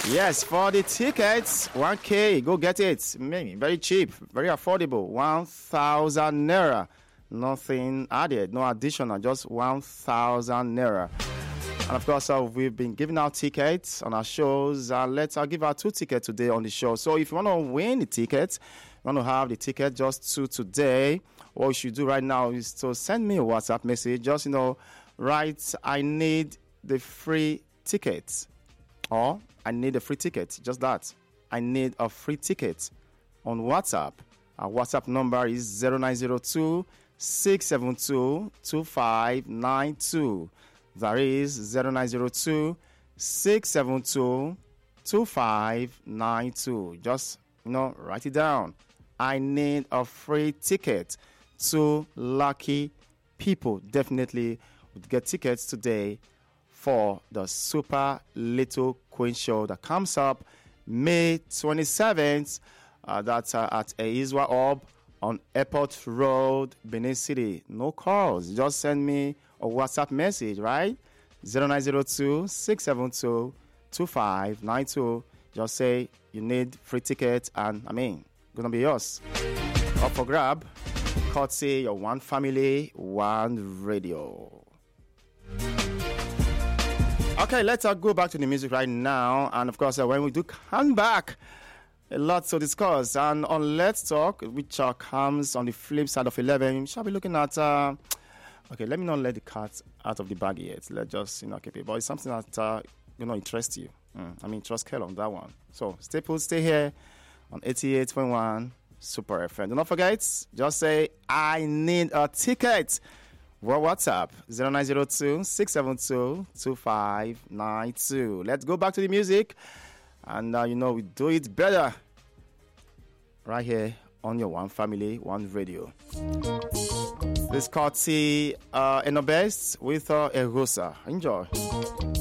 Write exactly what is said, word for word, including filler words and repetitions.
Yes, for the tickets, one K, go get it. Maybe very cheap, very affordable, one thousand naira. Nothing added, no additional, just one thousand naira. And of course, uh, we've been giving out tickets on our shows. Uh, let's uh, give out two tickets today on the show. So if you want to win the tickets, you want to have the ticket just to today, what you should do right now is to send me a WhatsApp message. Just, you know, write, I need the free ticket. Or, I need a free ticket. Just that. I need a free ticket on WhatsApp. Our WhatsApp number is zero nine zero two, six seven two, two five nine two. That is zero nine zero two, six seven two, two five nine two. Just, you know, write it down. I need a free ticket. Two lucky people definitely would get tickets today for the Super Little Queen Show that comes up May twenty-seventh. Uh, that's uh, at Eizwa Orb on Airport Road, Benin City. No calls. Just send me a WhatsApp message, right? zero nine zero two, six seven two, two five nine two. Just say you need free ticket and, I mean, gonna be yours. Up for grab. Courtesy your One Family, One Radio. Okay, let's uh, go back to the music right now. And of course, uh, when we do come back, a lot to discuss. And on Let's Talk, which uh, comes on the flip side of eleven, we shall be looking at... Uh, okay, let me not let the cat out of the bag yet. Let's just, you know, keep it. But it's something that, uh, you know, interests you. Mm, I mean, trust Kel on that one. So, stay put, stay here on eighty-eight point one Super F M. Do not forget, just say, I need a ticket. Well, WhatsApp zero nine zero two, six seven two, two five nine two. Let's go back to the music. And, uh, you know, we do it better right here on your One Family, One Radio. This courtesy uh, Enobest with uh, Erosa. Enjoy.